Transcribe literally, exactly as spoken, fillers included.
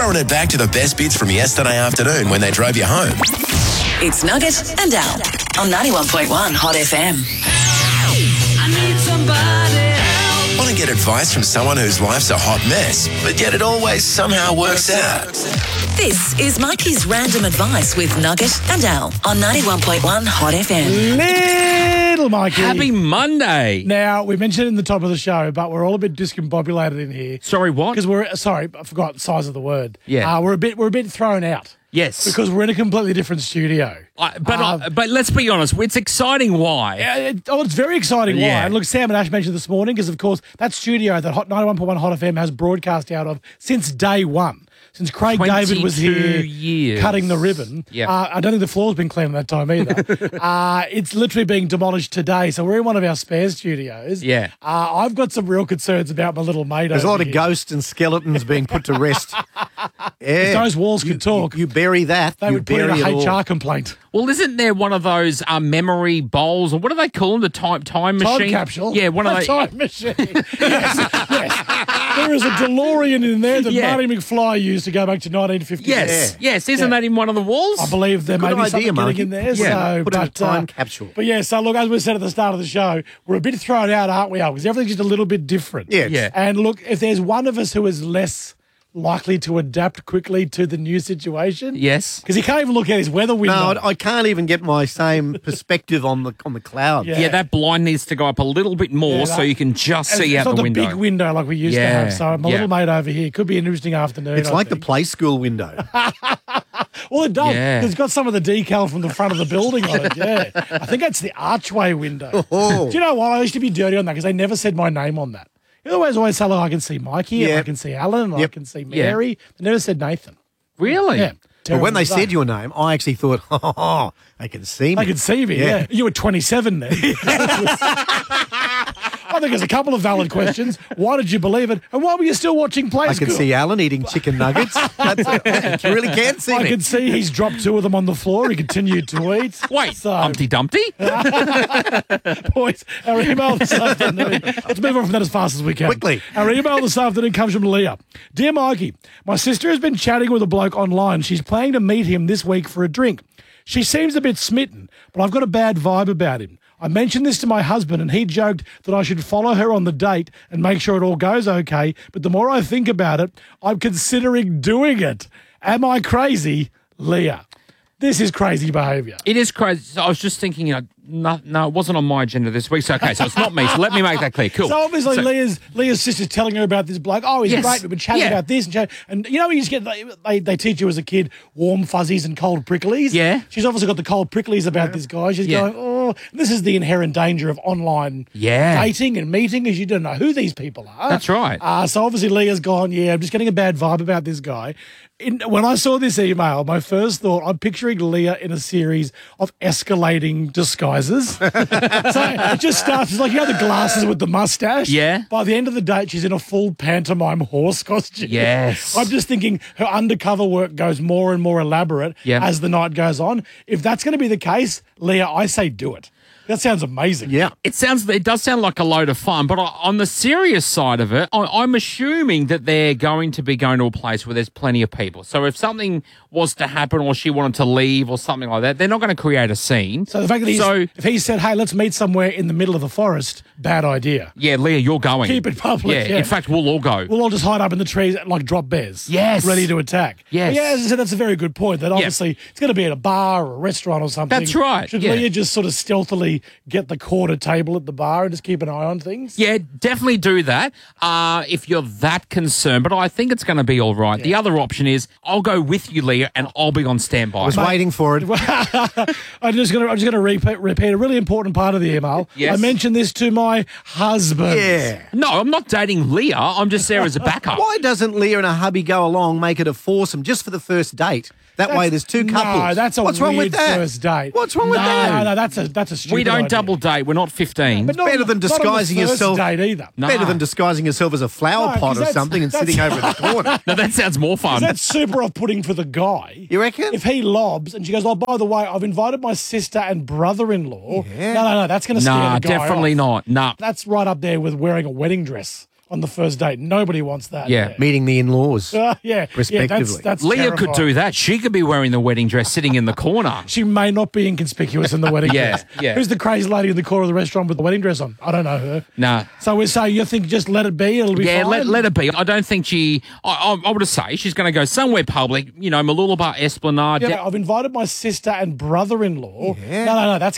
throwing it back to the best bits from yesterday afternoon when they drove you home. It's Nugget and Al on ninety-one point one Hot F M. I need somebody help. Want to get advice from someone whose life's a hot mess, but yet it always somehow works out. This is Mikey's Random Advice with Nugget and Al on ninety-one point one Hot F M. Little Mikey. Happy Monday. Now, we mentioned it in the top of the show, but we're all a bit discombobulated in here. Sorry, what? Because we're, sorry, I forgot the size of the word. Yeah. Uh, we're a bit we're a bit thrown out. Yes. Because we're in a completely different studio. I, but Um, I, but let's be honest, it's exciting. Why? Yeah, it, oh, it's very exciting. Yeah. Why? And look, Sam and Ash mentioned this morning because, of course, that studio that Hot ninety-one point one Hot F M has broadcast out of since day one. Since Craig David was here years. cutting the ribbon. Yep. Uh, I don't think the floor's been cleaned that time either. uh, it's literally being demolished today. So we're in one of our spare studios. Yeah. Uh, I've got some real concerns about my little mate There's a over lot of here. ghosts and skeletons being put to rest. Yeah. Those walls you, could talk. You, you bury that. They you would put in bury a it H all. R complaint. Well, isn't there one of those uh, memory bowls, or what do they call them? The time time machine? Time capsule. Yeah, one of a those. time machine. yes, yes. There is a DeLorean in there that Yeah. Marty McFly used to go back to nineteen fifty. Yes, Yeah. yes. Isn't Yeah. that in one of the walls? I believe there may Good be idea, something Marky. getting in there. Yeah, so, put it in a but, time uh, capsule. But yeah, so look, as we said at the start of the show, we're a bit thrown out, aren't we, Al? Because everything's just a little bit different. Yeah. Yeah. And look, if there's one of us who is less likely to adapt quickly to the new situation, Yes. because he can't even look at his weather window. No, I I can't even get my same perspective on the on the clouds. Yeah. Yeah, that blind needs to go up a little bit more Yeah, so that- you can just it's, see it's out not the the window. big window like we used to Yeah, have. So my yeah. little mate over here could be an interesting afternoon. It's I like the think. play school window. Well, it does. Yeah. 'Cause It's got some of the decal from the front of the building on it. Yeah, I think that's the archway window. Oh. Do you know what? I used to be dirty on that because they never said my name on that. You always always say, "Look, I can see Mikey, and Yeah. I can see Alan, and I Yep. can see Mary." They never said Nathan. Really? Yeah. But when they Terrible said your name, I actually thought, oh, they can see me. they could see me. Yeah, Yeah. you were twenty-seven then. I think there's a couple of valid questions. Why did you believe it? And why were you still watching Play I can School? see Alan eating chicken nuggets. That's it. You really can see I me. could see he's dropped two of them on the floor. He continued to eat. Wait, So- Humpty Dumpty? Boys, our email this afternoon. Let's move on from that as fast as we can. Quickly. Our email this afternoon comes from Leah. Dear Mikey, my sister has been chatting with a bloke online. She's planning to meet him this week for a drink. She seems a bit smitten, but I've got a bad vibe about him. I mentioned this to my husband and he joked that I should follow her on the date and make sure it all goes okay. But the more I think about it, I'm considering doing it. Am I crazy? Leah. This is crazy behaviour. It is crazy. So I was just thinking, you know, no, no, it wasn't on my agenda this week. So, okay, so it's not me. So let me make that clear. Cool. So obviously So- Leah's Leah's sister's telling her about this bloke. Oh, he's Yes. great. We've been chatting Yeah. about this and chat. And you know, you just get they, they they teach you as a kid warm fuzzies and cold pricklies. Yeah. She's obviously got the cold pricklies about this guy. She's Yeah. going, oh, this is the inherent danger of online Yeah. dating and meeting, is you don't know who these people are. That's right. Uh, so obviously Leah's gone. Yeah, I'm just getting a bad vibe about this guy. In, when I saw this email, my first thought, I'm picturing Leah in a series of escalating disguises. So it just starts, it's like, you know, the glasses with the mustache? Yeah. By the end of the date, she's in a full pantomime horse costume. Yes. I'm just thinking her undercover work goes more and more elaborate Yeah. as the night goes on. If that's going to be the case, Leah, I say do it. That sounds amazing. Yeah. It sounds. It does sound like a load of fun, but on the serious side of it, I- I'm assuming that they're going to be going to a place where there's plenty of people. So if something was to happen, or she wanted to leave, or something like that, they're not going to create a scene. So the fact that he's, So- if he said, hey, let's meet somewhere in the middle of the forest, bad idea. yeah, Leah, you're going. Keep it public, Yeah. yeah. In fact, we'll all go. We'll all just hide up in the trees like drop bears. Yes. Ready to attack. Yes. But yeah, as I said, that's a very good point. That obviously it's going to be at a bar or a restaurant or something. That's right, Should yeah. Leah just sort of stealthily get the quarter table at the bar and just keep an eye on things? Yeah, definitely do that uh, if you're that concerned. But I think it's going to be all right. The other option is I'll go with you, Leah, and I'll be on standby. I was waiting for it. I'm just going to I'm just going to repeat, repeat a really important part of the email. Yes. I mentioned this to my husband. Yeah. No, I'm not dating Leah. I'm just there as a backup. Why doesn't Leah and her hubby go along, make it a foursome just for the first date? That way there's two couples. No, that's a What's weird wrong with that? first date. What's wrong with no, that? No, no, that's a that's a stupid We don't idea. double date. We're not fifteen. But not Better on- than not on the disguising first yourself- date either. No. Better than disguising yourself as a flower No, 'cause pot or that's- something and that's- sitting over in the corner. No, that sounds more fun. That's super off-putting for the guy. You reckon? If he lobs and she goes, oh, by the way, I've invited my sister and brother-in-law. Yeah. No, no, no, that's going to scare Nah, the guy definitely off. not. Nah. That's right up there with wearing a wedding dress on the first date. Nobody wants that. Yeah. Meeting the in-laws. Uh, yeah. Respectively. Yeah, that's, that's Leah terrifying. could do that. She could be wearing the wedding dress sitting in the corner. She may not be inconspicuous in the wedding Yeah, dress. yeah. Who's the crazy lady in the corner of the restaurant with the wedding dress on? I don't know her. Nah. So we say you think just let it be, it'll be Yeah, fine? let, let it be. I don't think she. I, I, I would say she's going to go somewhere public. You know, Mooloolaba Esplanade. Yeah, but I've invited my sister and brother-in-law. Yeah. No, no, no, that's